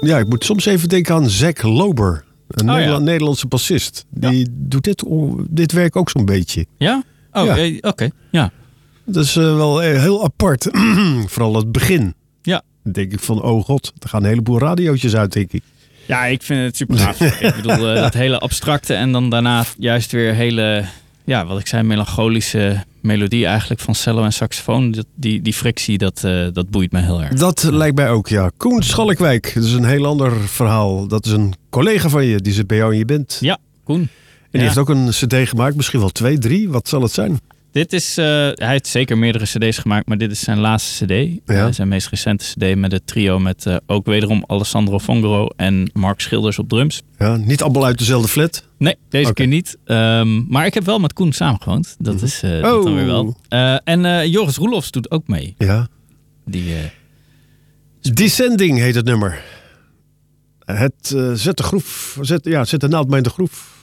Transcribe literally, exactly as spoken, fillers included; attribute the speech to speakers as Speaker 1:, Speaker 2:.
Speaker 1: Ja, ik moet soms even denken aan Zack Lober. Een
Speaker 2: oh,
Speaker 1: Nederland,
Speaker 2: ja.
Speaker 1: Nederlandse bassist. Die
Speaker 2: Ja.
Speaker 1: doet dit, dit werk ook zo'n beetje.
Speaker 2: Ja? Oh,
Speaker 1: Ja.
Speaker 2: eh, oké. Okay. Ja.
Speaker 1: Dat is uh, wel heel apart. Vooral het begin.
Speaker 2: Ja.
Speaker 1: Dan denk ik van, oh god, er gaan een heleboel radiootjes uit, denk ik.
Speaker 2: Ja, ik vind het super gaaf. Ik bedoel, uh, dat hele abstracte en dan daarna juist weer hele, ja, wat ik zei, melancholische melodie eigenlijk van cello en saxofoon. Dat, die, die frictie, dat, uh, dat boeit me heel erg.
Speaker 1: Dat lijkt mij ook, ja. Koen Schalkwijk, dat is een heel ander verhaal. Dat is een collega van je, die zit bij jou in je band.
Speaker 2: Ja, Koen.
Speaker 1: En die
Speaker 2: ja.
Speaker 1: heeft ook een cd gemaakt, misschien wel twee, drie. Wat zal het zijn?
Speaker 2: Dit is, uh, hij heeft zeker meerdere cd's gemaakt, maar dit is zijn laatste cd.
Speaker 1: Ja.
Speaker 2: Uh, zijn meest recente cd met het trio met uh, ook wederom Alessandro Fongaro en Mark Schilders op drums.
Speaker 1: Ja, niet allemaal uit dezelfde flat?
Speaker 2: Nee, deze
Speaker 1: okay.
Speaker 2: keer niet. Um, maar ik heb wel met Koen samengewoond. Dat mm-hmm. is uh,
Speaker 1: oh.
Speaker 2: dat dan weer wel. Uh, en uh, Joris Roelofs doet ook mee.
Speaker 1: Ja.
Speaker 2: Die, uh,
Speaker 1: Descending heet het nummer. Het uh, zet de groef, zet, ja, zet de naald mij in de groef.